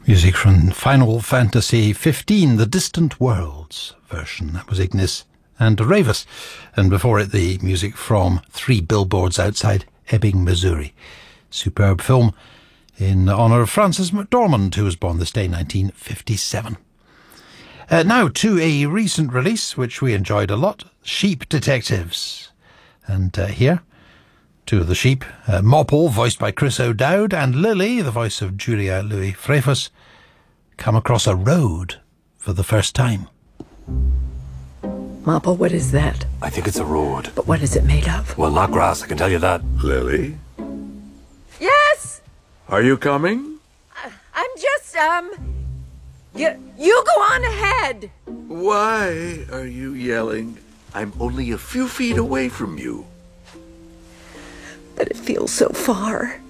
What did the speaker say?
Music from Final Fantasy XV, the Distant Worlds version. That was Ignis and Ravus. And before it, the music from Three Billboards Outside Ebbing, Missouri. Superb film in honour of Frances McDormand, who was born this day, 1957. Now to a recent release, which we enjoyed a lot, Sheep Detectives. And here, two of the sheep, Mopple, voiced by Chris O'Dowd, and Lily, the voice of Julia Louis-Dreyfus, come across a road for the first time. Mopple, what is that? I think it's a road. But what is it made of? Well, not grass, I can tell you that. Lily? Yes! Are you coming? I'm just, You go on ahead! Why are you yelling? I'm only a few feet away from you. But it feels so far.